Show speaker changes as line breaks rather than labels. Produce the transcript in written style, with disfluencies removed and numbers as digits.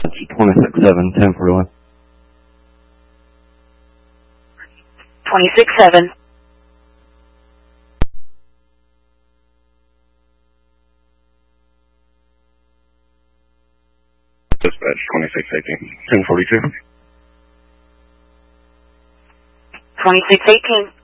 That's 26-7, 1041.
26-7.
Dispatch 2618, 1042.
2618.